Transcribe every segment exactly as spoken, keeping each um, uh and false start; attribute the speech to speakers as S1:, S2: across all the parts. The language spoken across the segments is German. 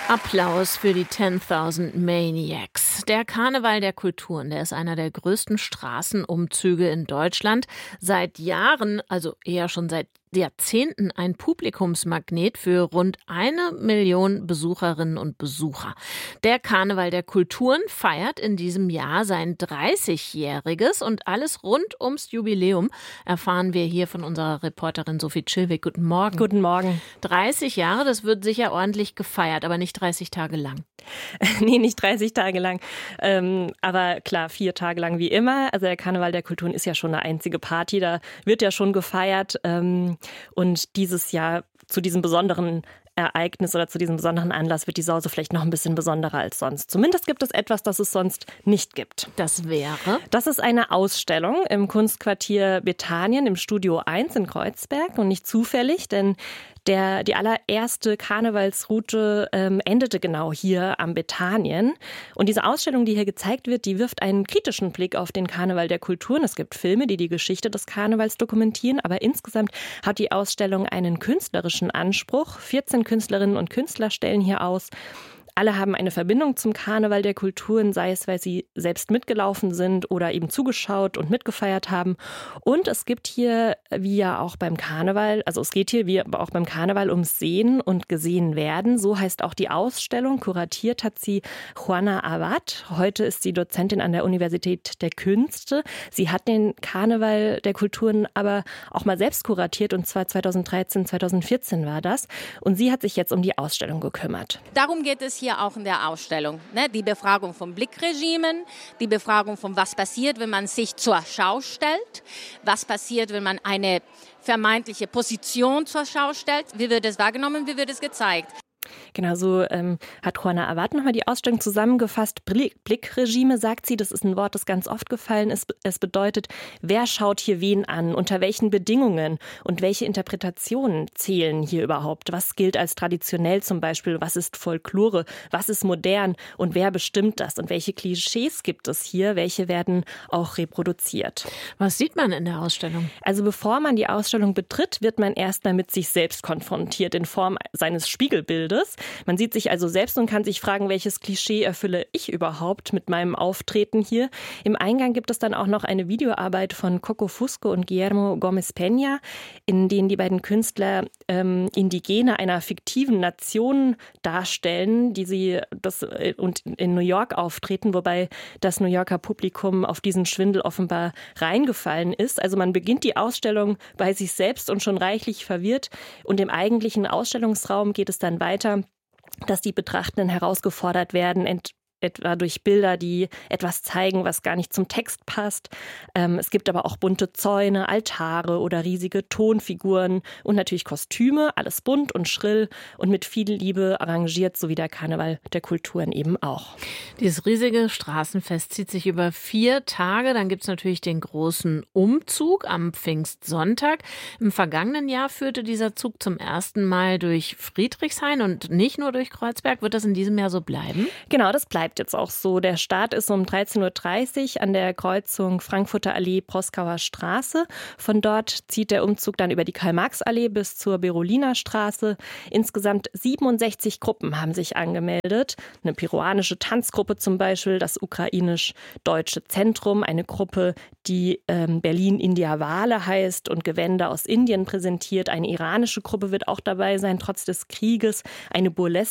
S1: Applaus für die zehntausend Maniacs. Der Karneval der Kulturen, der ist einer der größten Straßenumzüge in Deutschland. Seit Jahren, also eher schon seit Jahrzehnten, ein Publikumsmagnet für rund eine Million Besucherinnen und Besucher. Der Karneval der Kulturen feiert in diesem Jahr sein dreißigjähriges und alles rund ums Jubiläum erfahren wir hier von unserer Reporterin Sophie Chilwig. Guten Morgen.
S2: Guten Morgen.
S1: dreißig Jahre, das wird sicher ordentlich gefeiert, aber nicht dreißig Tage lang.
S2: Nee, nicht dreißig Tage lang. Ähm, aber klar, vier Tage lang wie immer. Also der Karneval der Kulturen ist ja schon eine einzige Party. Da wird ja schon gefeiert. Ähm, und dieses Jahr zu diesem besonderen Ereignis oder zu diesem besonderen Anlass wird die Sause vielleicht noch ein bisschen besonderer als sonst. Zumindest gibt es etwas, das es sonst nicht gibt.
S1: Das wäre?
S2: Das ist eine Ausstellung im Kunstquartier Bethanien im Studio eins in Kreuzberg. Und nicht zufällig, denn der, die allererste Karnevalsroute ähm, endete genau hier am Bethanien. Und diese Ausstellung, die hier gezeigt wird, die wirft einen kritischen Blick auf den Karneval der Kulturen. Es gibt Filme, die die Geschichte des Karnevals dokumentieren, aber insgesamt hat die Ausstellung einen künstlerischen Anspruch. vierzehn Künstlerinnen und Künstler stellen hier aus. Alle haben eine Verbindung zum Karneval der Kulturen, sei es, weil sie selbst mitgelaufen sind oder eben zugeschaut und mitgefeiert haben. Und es gibt hier, wie ja auch beim Karneval, also es geht hier wie auch beim Karneval ums Sehen und gesehen werden. So heißt auch die Ausstellung. Kuratiert hat sie Juana Abad. Heute ist sie Dozentin an der Universität der Künste. Sie hat den Karneval der Kulturen aber auch mal selbst kuratiert, und zwar zweitausenddreizehn, zweitausendvierzehn war das. Und sie hat sich jetzt um die Ausstellung gekümmert.
S3: Darum geht es hier auch in der Ausstellung. Ne? Die Befragung von Blickregimen, die Befragung von was passiert, wenn man sich zur Schau stellt, was passiert, wenn man eine vermeintliche Position zur Schau stellt, wie wird es wahrgenommen, wie wird es gezeigt.
S2: Genau, so ähm, hat Juana Abad nochmal die Ausstellung zusammengefasst. Blick, Blickregime, sagt sie, das ist ein Wort, das ganz oft gefallen ist. Es bedeutet, wer schaut hier wen an, unter welchen Bedingungen und welche Interpretationen zählen hier überhaupt. Was gilt als traditionell zum Beispiel, was ist Folklore, was ist modern und wer bestimmt das und welche Klischees gibt es hier, welche werden auch reproduziert.
S1: Was sieht man in der Ausstellung?
S2: Also bevor man die Ausstellung betritt, wird man erstmal mit sich selbst konfrontiert in Form seines Spiegelbildes. Man sieht sich also selbst und kann sich fragen, welches Klischee erfülle ich überhaupt mit meinem Auftreten hier. Im Eingang gibt es dann auch noch eine Videoarbeit von Coco Fusco und Guillermo Gómez Peña, in denen die beiden Künstler ähm, Indigene einer fiktiven Nation darstellen, die sie das, äh, und in New York auftreten, wobei das New Yorker Publikum auf diesen Schwindel offenbar reingefallen ist. Also man beginnt die Ausstellung bei sich selbst und schon reichlich verwirrt. Und im eigentlichen Ausstellungsraum geht es dann weiter, dass die Betrachtenden herausgefordert werden, ent- etwa durch Bilder, die etwas zeigen, was gar nicht zum Text passt. Ähm, es gibt aber auch bunte Zäune, Altare oder riesige Tonfiguren und natürlich Kostüme, alles bunt und schrill und mit viel Liebe arrangiert, so wie der Karneval der Kulturen eben auch.
S1: Dieses riesige Straßenfest zieht sich über vier Tage. Dann gibt es natürlich den großen Umzug am Pfingstsonntag. Im vergangenen Jahr führte dieser Zug zum ersten Mal durch Friedrichshain und nicht nur durch Kreuzberg. Wird das in diesem Jahr so bleiben?
S2: Genau, das bleibt jetzt auch so. Der Start ist um dreizehn Uhr dreißig an der Kreuzung Frankfurter Allee, Proskauer Straße. Von dort zieht der Umzug dann über die Karl-Marx-Allee bis zur Beroliner Straße. Insgesamt siebenundsechzig Gruppen haben sich angemeldet. Eine peruanische Tanzgruppe zum Beispiel, das ukrainisch-deutsche Zentrum, eine Gruppe, die ähm, Berlin India Wale heißt und Gewänder aus Indien präsentiert. Eine iranische Gruppe wird auch dabei sein, trotz des Krieges. Eine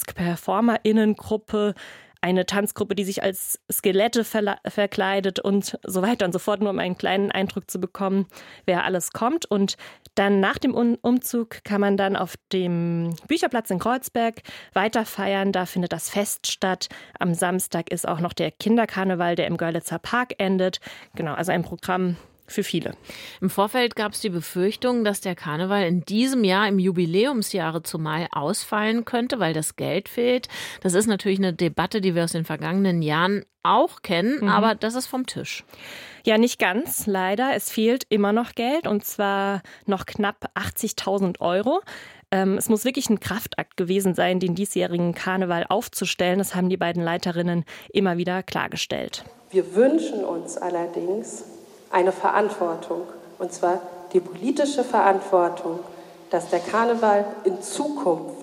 S2: Burlesque-Performerinnengruppe, eine Tanzgruppe, die sich als Skelette verla- verkleidet und so weiter und so fort, nur um einen kleinen Eindruck zu bekommen, wer alles kommt. Und dann nach dem Un- Umzug kann man dann auf dem Bücherplatz in Kreuzberg weiter feiern. Da findet das Fest statt. Am Samstag ist auch noch der Kinderkarneval, der im Görlitzer Park endet. Genau, also ein Programm für viele.
S1: Im Vorfeld gab es die Befürchtung, dass der Karneval in diesem Jahr im Jubiläumsjahre zumal ausfallen könnte, weil das Geld fehlt. Das ist natürlich eine Debatte, die wir aus den vergangenen Jahren auch kennen, mhm. aber das ist vom Tisch.
S2: Ja, nicht ganz, leider. Es fehlt immer noch Geld, und zwar noch knapp achtzigtausend Euro. Ähm, es muss wirklich ein Kraftakt gewesen sein, den diesjährigen Karneval aufzustellen. Das haben die beiden Leiterinnen immer wieder klargestellt.
S4: Wir wünschen uns allerdings eine Verantwortung, und zwar die politische Verantwortung, dass der Karneval in Zukunft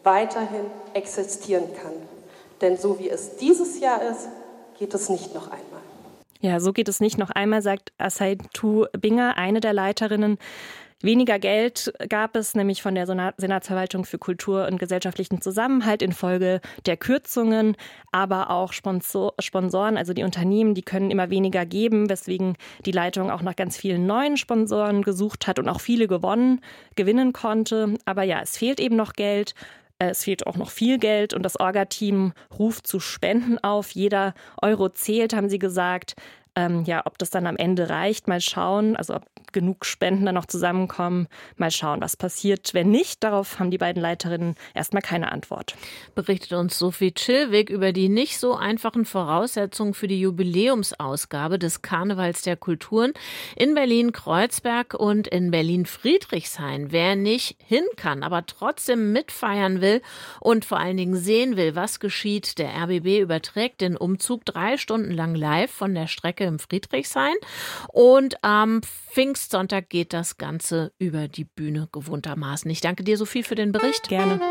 S4: weiterhin existieren kann. Denn so wie es dieses Jahr ist, geht es nicht noch einmal.
S2: Ja, so geht es nicht noch einmal, sagt Asaitu Binger, eine der Leiterinnen. Weniger Geld gab es nämlich von der Senatsverwaltung für Kultur und gesellschaftlichen Zusammenhalt infolge der Kürzungen, aber auch Sponsor- Sponsoren, also die Unternehmen, die können immer weniger geben, weswegen die Leitung auch nach ganz vielen neuen Sponsoren gesucht hat und auch viele gewonnen, gewinnen konnte. Aber ja, es fehlt eben noch Geld. Es fehlt auch noch viel Geld und das Orga-Team ruft zu Spenden auf. Jeder Euro zählt, haben sie gesagt. Ähm, ja, ob das dann am Ende reicht, mal schauen. Also ob genug Spenden dann noch zusammenkommen, mal schauen, was passiert. Wenn nicht, darauf haben die beiden Leiterinnen erstmal keine Antwort.
S1: Berichtet uns Sophie Chillwig über die nicht so einfachen Voraussetzungen für die Jubiläumsausgabe des Karnevals der Kulturen in Berlin-Kreuzberg und in Berlin-Friedrichshain. Wer nicht hin kann, aber trotzdem mitfeiern will und vor allen Dingen sehen will, was geschieht, der R B B überträgt den Umzug drei Stunden lang live von der Strecke im Friedrichshain und am Pfingstsonntag geht das Ganze über die Bühne gewohntermaßen. Ich danke dir, Sophie, für den Bericht.
S2: Gerne.